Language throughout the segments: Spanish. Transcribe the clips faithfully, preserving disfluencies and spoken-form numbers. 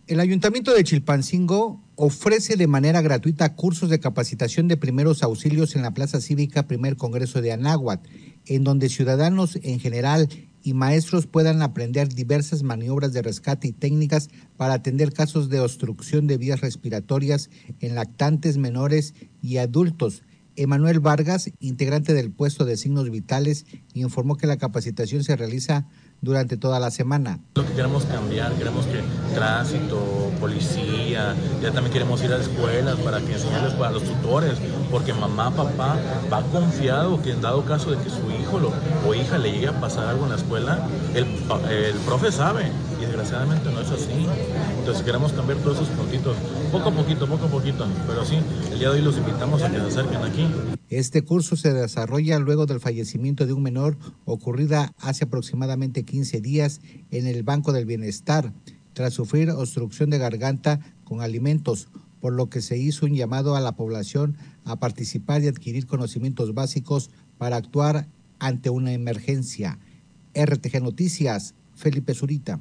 El Ayuntamiento de Chilpancingo ofrece de manera gratuita cursos de capacitación de primeros auxilios en la Plaza Cívica Primer Congreso de Anáhuac, en donde ciudadanos en general y maestros puedan aprender diversas maniobras de rescate y técnicas para atender casos de obstrucción de vías respiratorias en lactantes menores y adultos. Emanuel Vargas, integrante del puesto de signos vitales, informó que la capacitación se realiza durante toda la semana. Lo que queremos cambiar, queremos que tránsito, policía, ya también queremos ir a escuelas para que enseñarles para los tutores, porque mamá, papá va confiado que en dado caso de que su hijo lo, o hija le llegue a pasar algo en la escuela, el, el profe sabe, y desgraciadamente no es así. Entonces queremos cambiar todos esos puntitos, poco a poquito, poco a poquito, pero sí, el día de hoy los invitamos a que se acerquen aquí. Este curso se desarrolla luego del fallecimiento de un menor ocurrida hace aproximadamente quince días en el Banco del Bienestar, tras sufrir obstrucción de garganta con alimentos, por lo que se hizo un llamado a la población a participar y adquirir conocimientos básicos para actuar ante una emergencia. R T G Noticias, Felipe Zurita.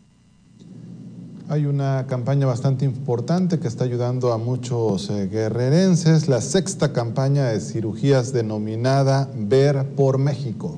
Hay una campaña bastante importante que está ayudando a muchos eh, guerrerenses, la sexta campaña de cirugías denominada Ver por México.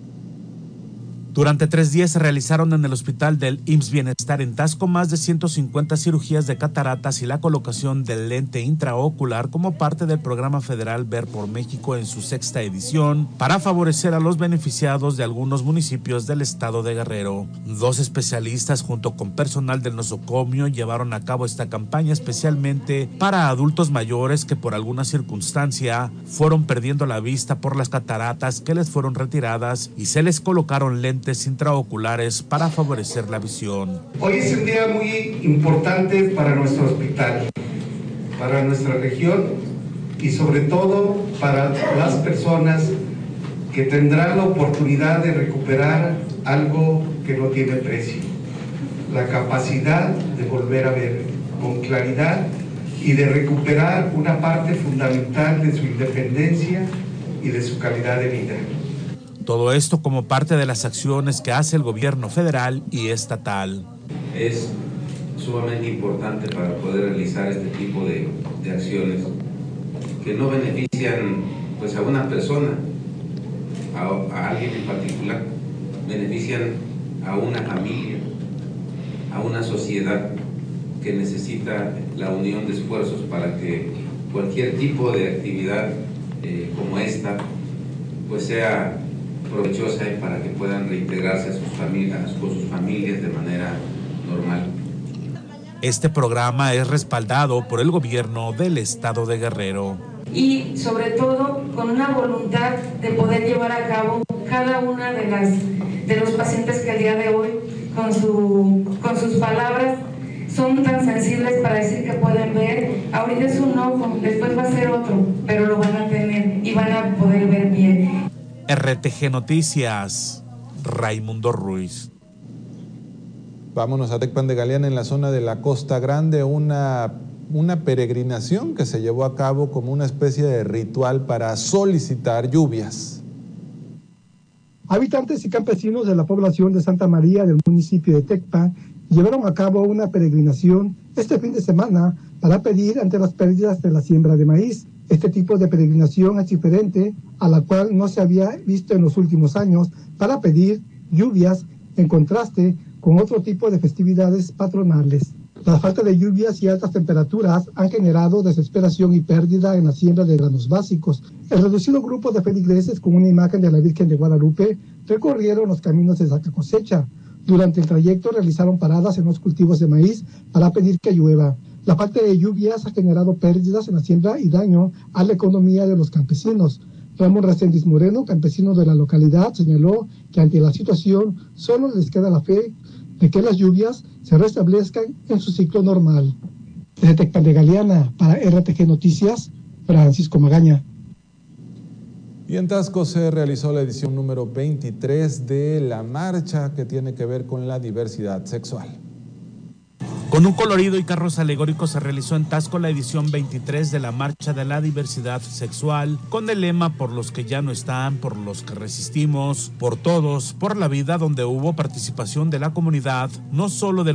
Durante tres días se realizaron en el hospital del I M S S Bienestar en Taxco más de ciento cincuenta cirugías de cataratas y la colocación del lente intraocular como parte del programa federal Ver por México en su sexta edición para favorecer a los beneficiados de algunos municipios del estado de Guerrero. Dos especialistas junto con personal del nosocomio llevaron a cabo esta campaña especialmente para adultos mayores que por alguna circunstancia fueron perdiendo la vista por las cataratas que les fueron retiradas y se les colocaron lentes intraoculares para favorecer la visión. Hoy es un día muy importante para nuestro hospital, para nuestra región y sobre todo para las personas que tendrán la oportunidad de recuperar algo que no tiene precio, la capacidad de volver a ver con claridad y de recuperar una parte fundamental de su independencia y de su calidad de vida. Todo esto como parte de las acciones que hace el gobierno federal y estatal. Es sumamente importante para poder realizar este tipo de, de acciones que no benefician pues, a una persona, a, a alguien en particular, benefician a una familia, a una sociedad que necesita la unión de esfuerzos para que cualquier tipo de actividad eh, como esta pues sea provechosa y para que puedan reintegrarse a sus familias, con sus familias de manera normal. Este programa es respaldado por el gobierno del estado de Guerrero. Y sobre todo con una voluntad de poder llevar a cabo cada una de las de los pacientes que el día de hoy con su con sus palabras son tan sensibles para decir que pueden ver. Ahorita es un ojo, después va a ser otro, pero lo van a tener y van a poder ver bien. R T G Noticias, Raimundo Ruiz. Vámonos a Tecpan de Galeana, en la zona de la Costa Grande, una, una peregrinación que se llevó a cabo como una especie de ritual para solicitar lluvias. Habitantes y campesinos de la población de Santa María del municipio de Tecpan llevaron a cabo una peregrinación este fin de semana para pedir ante las pérdidas de la siembra de maíz. Este tipo de peregrinación es diferente a la cual no se había visto en los últimos años para pedir lluvias en contraste con otro tipo de festividades patronales. La falta de lluvias y altas temperaturas han generado desesperación y pérdida en la siembra de granos básicos. El reducido grupo de feligreses con una imagen de la Virgen de Guadalupe recorrieron los caminos de Saca Cosecha. Durante el trayecto realizaron paradas en los cultivos de maíz para pedir que llueva. La falta de lluvias ha generado pérdidas en la siembra y daño a la economía de los campesinos. Ramón Reséndiz Moreno, campesino de la localidad, señaló que ante la situación solo les queda la fe de que las lluvias se restablezcan en su ciclo normal. Desde Tecpan de Galeana, para R T G Noticias, Francisco Magaña. Y en Taxco se realizó la edición número veintitrés de la marcha que tiene que ver con la diversidad sexual. Con un colorido y carros alegóricos se realizó en Taxco la edición veintitrés de la Marcha de la Diversidad Sexual, con el lema "Por los que ya no están, por los que resistimos, por todos, por la vida", donde hubo participación de la comunidad, no solo del